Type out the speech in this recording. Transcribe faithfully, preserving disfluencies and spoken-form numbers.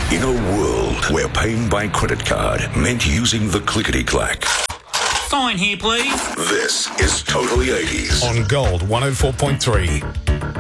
In a world where paying by credit card meant using the clickety-clack. Sign here, please. This is Totally eighties. On Gold one oh four point three.